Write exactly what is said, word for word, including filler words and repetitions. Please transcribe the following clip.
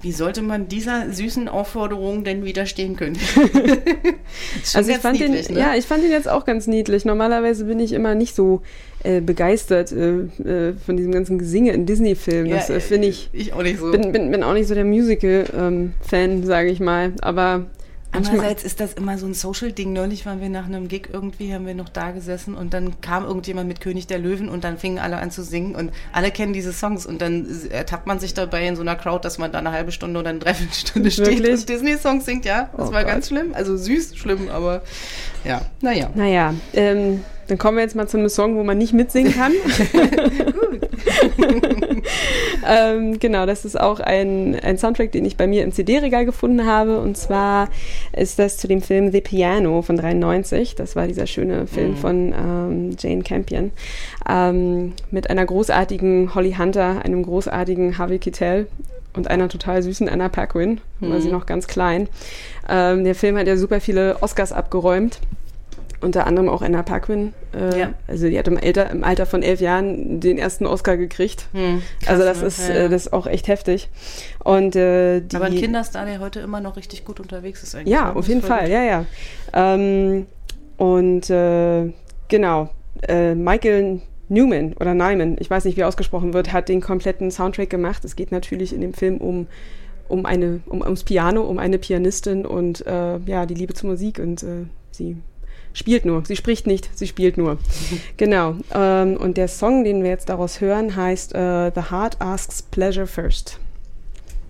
wie sollte man dieser süßen Aufforderung denn widerstehen können? Also ich fand niedlich, den, ne? Ja, ich fand ihn jetzt auch ganz niedlich. Normalerweise bin ich immer nicht so äh, begeistert äh, äh, von diesem ganzen Gesinge in Disney-Filmen. Ja, das äh, finde ich. Ich auch nicht so. Bin, bin, bin auch nicht so der Musical-Fan, ähm, sage ich mal. Aber andererseits ist das immer so ein Social-Ding. Neulich waren wir nach einem Gig irgendwie, haben wir noch da gesessen und dann kam irgendjemand mit König der Löwen und dann fingen alle an zu singen und alle kennen diese Songs und dann ertappt man sich dabei in so einer Crowd, dass man da eine halbe Stunde oder eine Dreiviertelstunde steht Wirklich? und Disney-Songs singt. Ja, das Oh war Gott. ganz schlimm. Also süß, schlimm, aber ja, naja. Naja, ähm, dann kommen wir jetzt mal zu einem Song, wo man nicht mitsingen kann. Gut. ähm, genau, das ist auch ein, ein Soundtrack, den ich bei mir im C D-Regal gefunden habe. Und zwar ist das zu dem Film The Piano von dreiundneunzig. Das war dieser schöne Film mhm. von ähm, Jane Campion. Ähm, mit einer großartigen Holly Hunter, einem großartigen Harvey Keitel und einer total süßen Anna Paquin, mhm. war sie noch ganz klein. Ähm, der Film hat ja super viele Oscars abgeräumt. Unter anderem auch Anna Paquin. Äh, ja. Also die hat im Alter, im Alter von elf Jahren den ersten Oscar gekriegt. Hm, krass, also das, ne? ist, ja, ja. Äh, das ist auch echt heftig. Und, äh, die, aber ein Kinderstar, der heute immer noch richtig gut unterwegs ist eigentlich. Ja, auf jeden Fall, gut. ja, ja. Ähm, und äh, genau, äh, Michael Newman oder Nyman, ich weiß nicht, wie ausgesprochen wird, hat den kompletten Soundtrack gemacht. Es geht natürlich in dem Film um um eine um ums Piano, um eine Pianistin und äh, ja, die Liebe zur Musik und äh, sie spielt nur. Sie spricht nicht, sie spielt nur. Genau. Ähm, und der Song, den wir jetzt daraus hören, heißt uh, The Heart Asks Pleasure First.